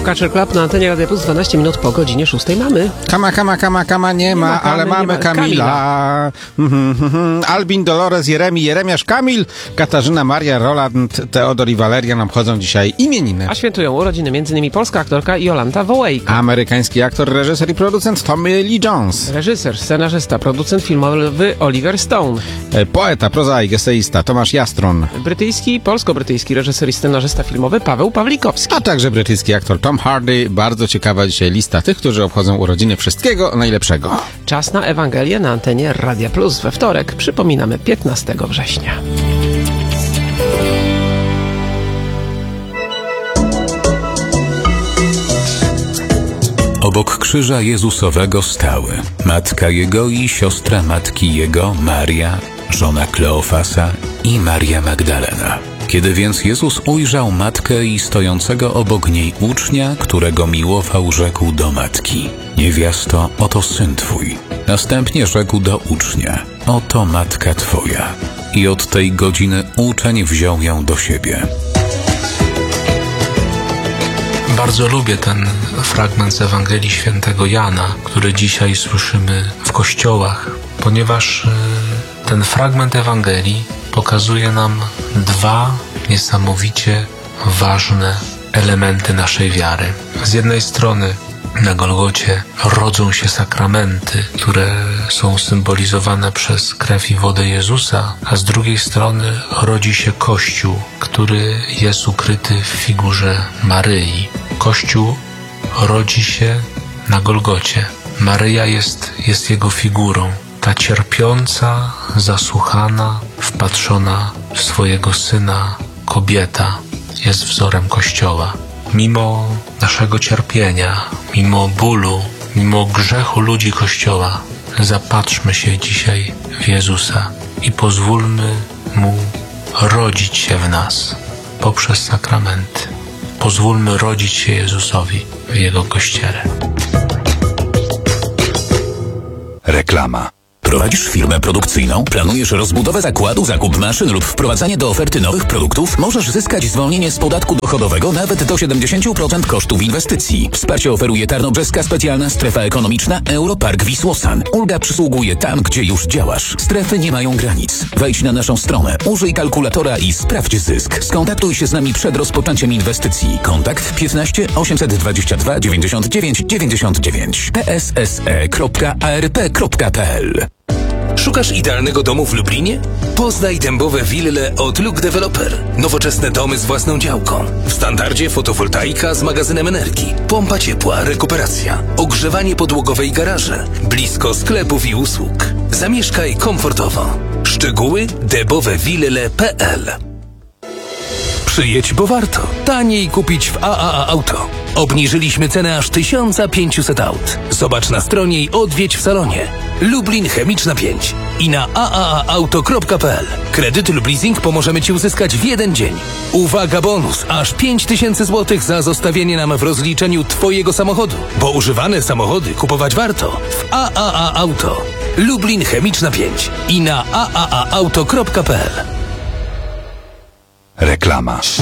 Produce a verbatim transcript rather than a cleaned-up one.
Catcher Club na antenie Radia Plus, dwanaście minut po godzinie szóstej mamy. Kama, kama, kama, kama nie ma, ma kamy, ale mamy ma. Kamila. Kamila. Albin, Dolores, Jeremi, Jeremiasz, Kamil, Katarzyna, Maria, Roland, Teodor i Waleria nam chodzą dzisiaj imieniny. A świętują urodziny m.in. polska aktorka Jolanta Wołejko. Amerykański aktor, reżyser i producent Tommy Lee Jones. Reżyser, scenarzysta, producent filmowy Oliver Stone. Poeta, prozaik, eseista Tomasz Jastron. Brytyjski, polsko-brytyjski reżyser i scenarzysta filmowy Paweł Pawlikowski. A także brytyjski aktor Tom Hardy. Bardzo ciekawa dzisiaj lista tych, którzy obchodzą urodziny. Wszystkiego najlepszego. Czas na Ewangelię na antenie Radia Plus we wtorek. Przypominamy piętnastego września. Obok krzyża Jezusowego stały matka Jego i siostra matki Jego, Maria, żona Kleofasa i Maria Magdalena. Kiedy więc Jezus ujrzał matkę i stojącego obok niej ucznia, którego miłował, rzekł do matki: niewiasto, oto syn twój. Następnie rzekł do ucznia: oto matka twoja. I od tej godziny uczeń wziął ją do siebie. Bardzo lubię ten fragment z Ewangelii Świętego Jana, który dzisiaj słyszymy w kościołach, ponieważ ten fragment Ewangelii pokazuje nam dwa niesamowicie ważne elementy naszej wiary. Z jednej strony na Golgocie rodzą się sakramenty, które są symbolizowane przez krew i wodę Jezusa, a z drugiej strony rodzi się Kościół, który jest ukryty w figurze Maryi. Kościół rodzi się na Golgocie. Maryja jest, jest jego figurą. Ta cierpiąca, zasłuchana, wpatrzona w swojego Syna kobieta jest wzorem Kościoła. Mimo naszego cierpienia, mimo bólu, mimo grzechu ludzi Kościoła, zapatrzmy się dzisiaj w Jezusa i pozwólmy Mu rodzić się w nas poprzez sakramenty. Pozwólmy rodzić się Jezusowi w Jego Kościele. Reklama. Prowadzisz firmę produkcyjną? Planujesz rozbudowę zakładu, zakup maszyn lub wprowadzanie do oferty nowych produktów? Możesz zyskać zwolnienie z podatku dochodowego nawet do siedemdziesiąt procent kosztów inwestycji. Wsparcie oferuje Tarnobrzeska Specjalna Strefa Ekonomiczna Europark Wisłosan. Ulga przysługuje tam, gdzie już działasz. Strefy nie mają granic. Wejdź na naszą stronę, użyj kalkulatora i sprawdź zysk. Skontaktuj się z nami przed rozpoczęciem inwestycji. Kontakt piętnaście osiemset dwadzieścia dwa dziewięćdziesiąt dziewięć dziewięćdziesiąt dziewięć p s s e kropka a r p kropka p l. Szukasz idealnego domu w Lublinie? Poznaj dębowe wille od Look Developer. Nowoczesne domy z własną działką. W standardzie fotowoltaika z magazynem energii, pompa ciepła, rekuperacja, ogrzewanie podłogowe i garaże, blisko sklepów i usług. Zamieszkaj komfortowo. Szczegóły dębowewille kropka p l. Przyjedź, bo warto. Taniej kupić w A A A Auto. Obniżyliśmy cenę aż tysiąc pięćset aut. Zobacz na stronie i odwiedź w salonie. Lublin Chemiczna pięć i na a a a auto kropka p l. Kredyt lub leasing pomożemy Ci uzyskać w jeden dzień. Uwaga, bonus! Aż pięć tysięcy złotych za zostawienie nam w rozliczeniu Twojego samochodu. Bo używane samochody kupować warto w A A A Auto. Lublin Chemiczna pięć i na a a a auto kropka p l. Reklama.